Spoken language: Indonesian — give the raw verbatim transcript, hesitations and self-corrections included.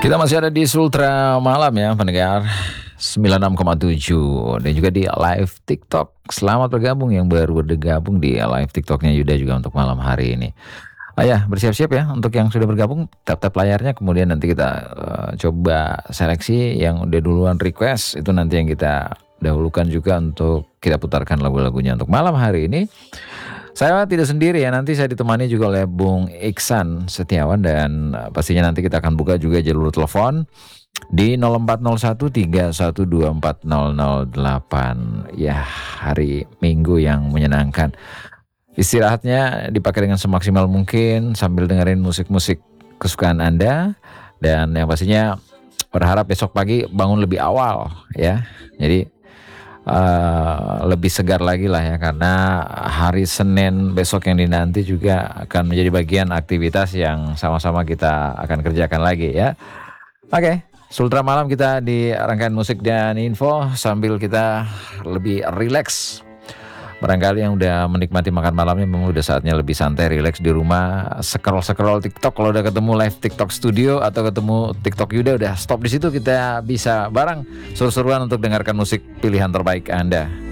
Kita masih ada di Sultra Malam ya pendengar sembilan puluh enam koma tujuh dan juga di live TikTok. Selamat bergabung yang baru bergabung di live TikToknya Yuda juga untuk malam hari ini. Oh ya, bersiap-siap ya untuk yang sudah bergabung, tap-tap layarnya, kemudian nanti kita uh, coba seleksi yang udah duluan request, itu nanti yang kita dahulukan juga untuk kita putarkan lagu-lagunya untuk malam hari ini. Saya tidak sendiri ya, nanti saya ditemani juga oleh Bung Iksan Setiawan dan pastinya nanti kita akan buka juga jalur telepon di nol empat nol satu tiga satu dua empat nol nol delapan. Ya, hari Minggu yang menyenangkan. Istirahatnya dipakai dengan semaksimal mungkin sambil dengerin musik-musik kesukaan Anda, dan yang pastinya berharap besok pagi bangun lebih awal ya. Jadi Uh, lebih segar lagi lah ya, karena hari Senin besok yang dinanti juga akan menjadi bagian aktivitas yang sama-sama kita akan kerjakan lagi ya. Oke, okay. Sultra Malam kita di rangkaian musik dan info sambil kita lebih rileks. Barangkali yang udah menikmati makan malamnya memang udah saatnya lebih santai, rileks di rumah, scroll-scroll TikTok. Kalau udah ketemu live TikTok studio atau ketemu TikTok Yuda, udah stop di situ, kita bisa bareng seru-seruan untuk dengarkan musik pilihan terbaik Anda.